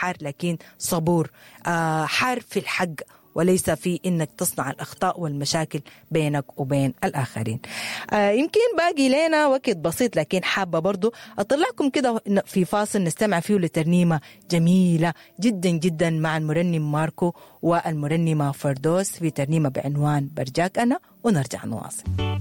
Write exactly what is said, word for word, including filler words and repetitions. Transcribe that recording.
حار لكن صبور، آه حار في الحق وليس في إنك تصنع الأخطاء والمشاكل بينك وبين الآخرين. آه يمكن باقي لنا وقت بسيط، لكن حابة برضو أطلعكم كده في فاصل نستمع فيه لترنيمة جميلة جدا جدا مع المرنم ماركو والمرنمة فردوس في ترنيمة بعنوان برجاك أنا، ونرجع نواصل.